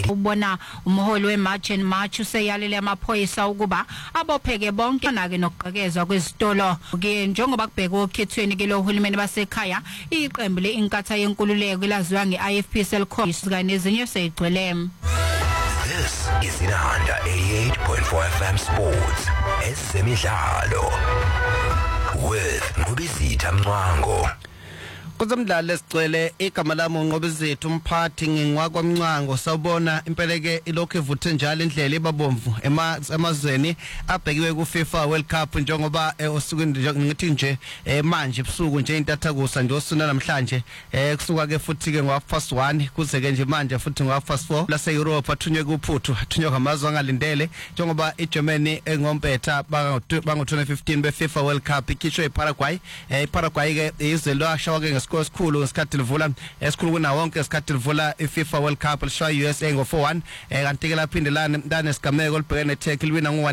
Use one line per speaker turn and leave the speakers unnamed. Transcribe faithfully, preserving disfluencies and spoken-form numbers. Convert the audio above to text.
ubona umholi weMarch and March useyalele amaphoyisa ukuba abopheke bonke nake nokuqekezwa kwezitolo ke njengoba kubhekwa okhethweni ke lo uhulumeni basekhaya iqembu leinkatha yenkululeko laziwa ngeI F P Selcom kanye nezinye seyigcwele.
This is Inanda eighty-eight point four F M Sports esemidlalo with Ngubizitha Mncwango.
Kuzomdlalo esigcwele igama lami uNqobizitha umphathi ngingwakwamncango sawubona impeleke ilokho evuthe njalo indlela ebabomvu emazweni abhekiwe ku FIFA World Cup njengoba osuku ngithi nje manje ebusuku nje intathakusa nje osuna namhlanje kusuka ke futhi ke ngo half past one kuze ke nje manje futhi ngo half past four lase Europe athunywe kuphuthu athunywe ngamazwe angalindele njengoba iGermany engompetha bango twenty fifteen be FIFA World Cup ikhishwe eParaguay eParaguay ke izwe lwashawa ke score sikhulu ngesikhathi livula esikhulu kuna wonke ngesikhathi livula iFIFA World Cup lishaya U S A ngo four one kanti ke laphindelana ndane sigameko libhekene neTurkey liwina ngo